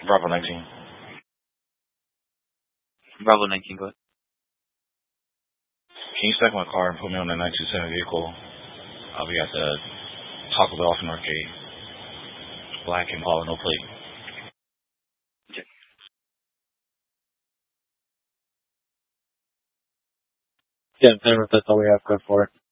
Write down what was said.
Bravo 19. Bravo 19, go ahead. Can you stack my car and put me on the 927 vehicle? I'll be at the Taco Bell Dolphin Arcade. Black Impala, no plate. Okay. Yeah, that's all we have. Go for it.